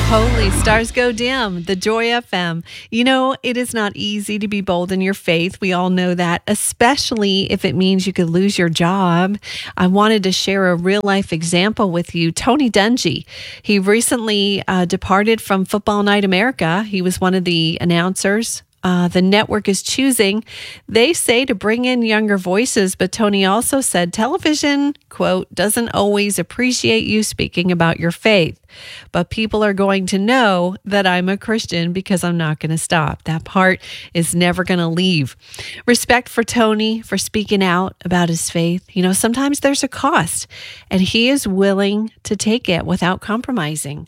Holy stars go dim, the Joy FM. You know, it is not easy to be bold in your faith. We all know that, especially if it means you could lose your job. I wanted to share a real life example with you. Tony Dungy, he recently departed from Football Night America. He was one of the announcers. The network is choosing, they say, to bring in younger voices, but Tony also said television, quote, doesn't always appreciate you speaking about your faith, but people are going to know that I'm a Christian because I'm not going to stop. That part is never going to leave. Respect for Tony for speaking out about his faith. You know, sometimes there's a cost, and he is willing to take it without compromising.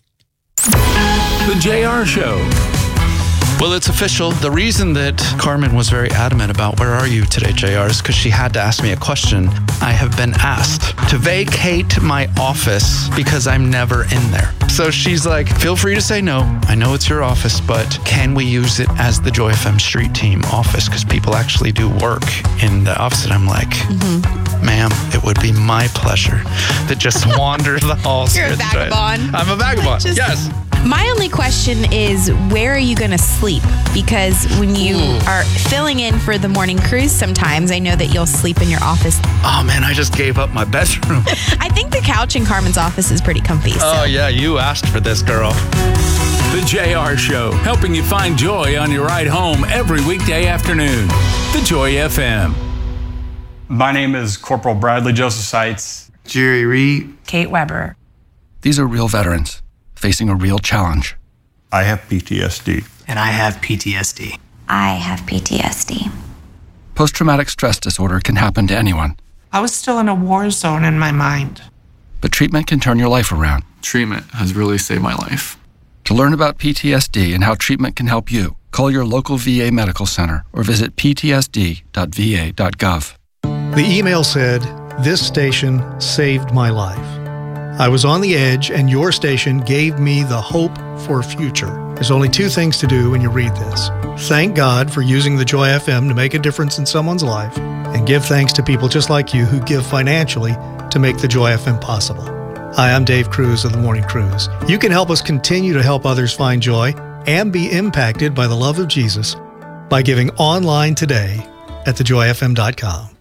The JR Show. Well, it's official. The reason that Carmen was very adamant about where are you today, JR, is because she had to ask me a question. I have been asked to vacate my office because I'm never in there. So she's like, feel free to say no. I know it's your office, but can we use it as the Joy FM Street Team office? Because people actually do work in the office. And I'm like, ma'am, it would be my pleasure to just wander the halls. You're a vagabond. I'm a vagabond, yes. My only question is, where are you going to sleep? Because when you are filling in for the morning cruise, sometimes I know that you'll sleep in your office. Oh, man, I just gave up my bedroom. I think the couch in Carmen's office is pretty comfy. Oh, yeah, you asked for this, girl. The JR Show, helping you find joy on your ride home every weekday afternoon. The Joy FM. My name is Corporal Bradley Joseph Seitz. Jerry Reed. Kate Weber. These are real veterans facing a real challenge. I have PTSD. And I have PTSD. I have PTSD. Post-traumatic stress disorder can happen to anyone. I was still in a war zone in my mind. But treatment can turn your life around. Treatment has really saved my life. To learn about PTSD and how treatment can help you, call your local VA medical center or visit ptsd.va.gov. The email said, "This station saved my life. I was on the edge, and your station gave me the hope for a future." There's only two things to do when you read this. Thank God for using the Joy FM to make a difference in someone's life, and give thanks to people just like you who give financially to make the Joy FM possible. Hi, I'm Dave Cruz of The Morning Cruise. You can help us continue to help others find joy and be impacted by the love of Jesus by giving online today at thejoyfm.com.